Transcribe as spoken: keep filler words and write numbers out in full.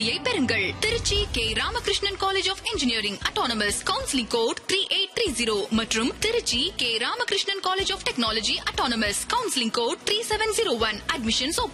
பெறுங்கள். Trichy K Ramakrishnan college of engineering autonomous counselling code three eight three zero மற்றும் Trichy K Ramakrishnan college of technology autonomous counselling code three seven zero one. Admissions